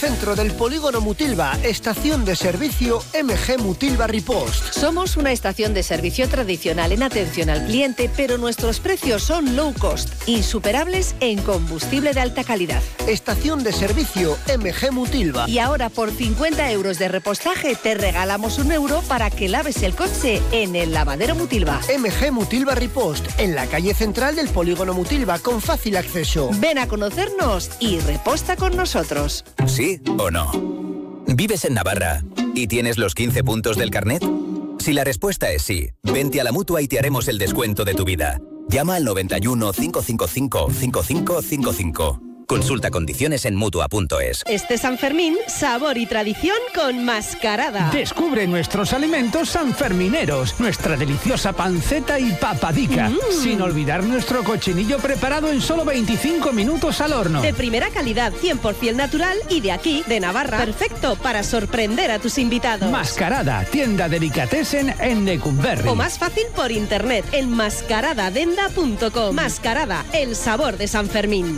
Centro del Polígono Mutilva, estación de servicio MG Mutilva Ripost. Somos una estación de servicio tradicional en atención al cliente, pero nuestros precios son low cost, insuperables en combustible de alta calidad. Estación de servicio MG Mutilva. Y ahora por 50 euros de repostaje te regalamos €1 para que laves el coche en el lavadero Mutilva. MG Mutilva Ripost, en la calle central del Polígono Mutilva, con fácil acceso. Ven a conocernos y reposta con nosotros. ¿Sí o no? ¿Vives en Navarra y tienes los 15 puntos del carnet? Si la respuesta es sí, vente a la Mutua y te haremos el descuento de tu vida. Llama al 91 555 5555. Consulta condiciones en Mutua.es. Este San Fermín, sabor y tradición con Mascarada. Descubre nuestros alimentos sanfermineros, nuestra deliciosa panceta y papadica, sin olvidar nuestro cochinillo preparado en solo 25 minutos al horno. De primera calidad, 100% natural y de aquí, de Navarra. Perfecto para sorprender a tus invitados. Mascarada, tienda delicatessen en Lecumberri. O más fácil por internet, en mascaradadenda.com. Mascarada, el sabor de San Fermín.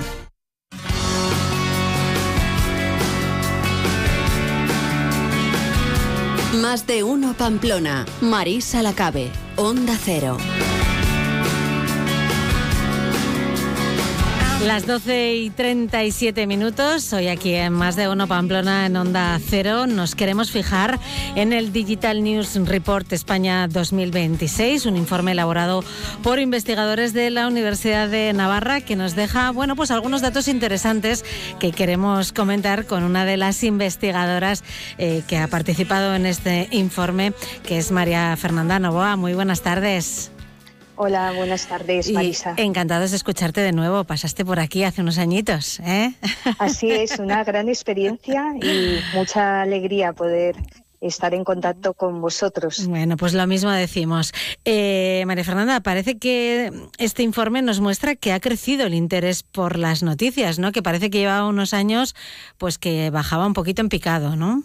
Más de uno Pamplona. Marisa Lacabe, Onda Cero. Las 12:37, hoy aquí en Más de Uno Pamplona en Onda Cero nos queremos fijar en el Digital News Report España 2026, un informe elaborado por investigadores de la Universidad de Navarra que nos deja, bueno, pues algunos datos interesantes que queremos comentar con una de las investigadoras que ha participado en este informe, que es María Fernanda Novoa. Muy buenas tardes. Hola, buenas tardes, Marisa. Encantados de escucharte de nuevo. Pasaste por aquí hace unos añitos, ¿eh? Así es, una gran experiencia y mucha alegría poder estar en contacto con vosotros. Bueno, pues lo mismo decimos. María Fernanda, parece que este informe nos muestra que ha crecido el interés por las noticias, ¿no? Que parece que llevaba unos años pues que bajaba un poquito en picado, ¿no?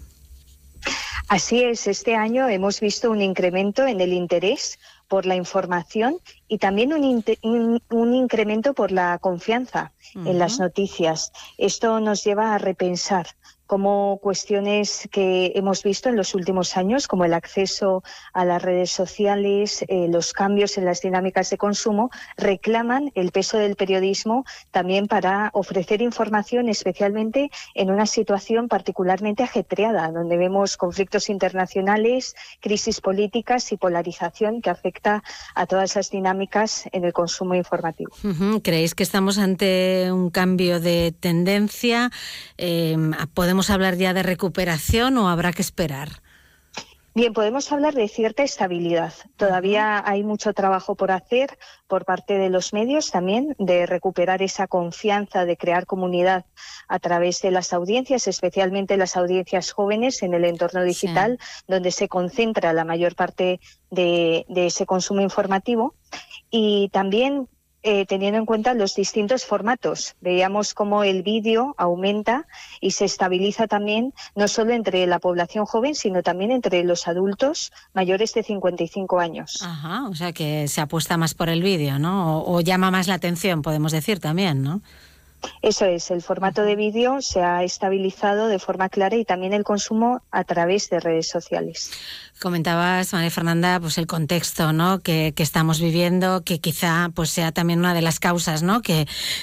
Así es, este año hemos visto un incremento en el interés por la información y también un incremento por la confianza en las noticias. Esto nos lleva a repensar cómo cuestiones que hemos visto en los últimos años, como el acceso a las redes sociales, los cambios en las dinámicas de consumo, reclaman el peso del periodismo también para ofrecer información, especialmente en una situación particularmente ajetreada, donde vemos conflictos internacionales, crisis políticas y polarización que afecta a todas las dinámicas en el consumo informativo. ¿Creéis que estamos ante un cambio de tendencia? ¿Podemos hablar ya de recuperación o habrá que esperar? Bien, podemos hablar de cierta estabilidad. Todavía hay mucho trabajo por hacer por parte de los medios también, de recuperar esa confianza, de crear comunidad a través de las audiencias, especialmente las audiencias jóvenes en el entorno digital, donde se concentra la mayor parte de ese consumo informativo. Y también teniendo en cuenta los distintos formatos. Veíamos cómo el vídeo aumenta y se estabiliza también, no solo entre la población joven, sino también entre los adultos mayores de 55 años. Ajá, o sea que se apuesta más por el vídeo, ¿no? O llama más la atención, podemos decir también, ¿no? Eso es, el formato de vídeo se ha estabilizado de forma clara y también el consumo a través de redes sociales. Comentabas, María Fernanda, pues el contexto, ¿no? que estamos viviendo, que quizá pues sea también una de las causas, ¿no? Que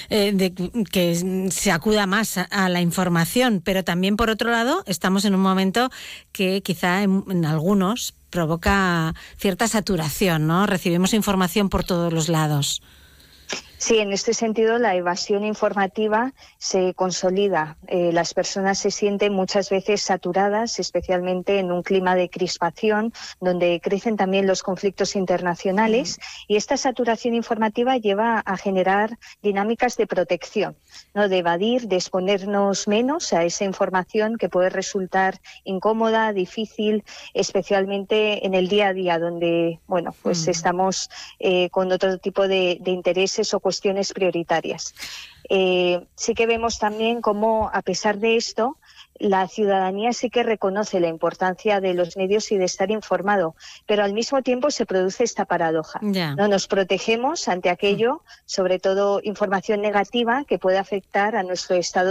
se acuda más a la información, pero también por otro lado estamos en un momento que quizá en algunos provoca cierta saturación, ¿no? Recibimos información por todos los lados. Sí, en este sentido la evasión informativa se consolida. Las personas se sienten muchas veces saturadas, especialmente en un clima de crispación, donde crecen también los conflictos internacionales, y esta saturación informativa lleva a generar dinámicas de protección, ¿no? De evadir, de exponernos menos a esa información que puede resultar incómoda, difícil, especialmente en el día a día, donde pues estamos con otro tipo de intereses o cuestiones prioritarias. Sí que vemos también cómo, a pesar de esto, la ciudadanía sí que reconoce la importancia de los medios y de estar informado, pero al mismo tiempo se produce esta paradoja. No nos protegemos ante aquello, sobre todo información negativa que puede afectar a nuestro estado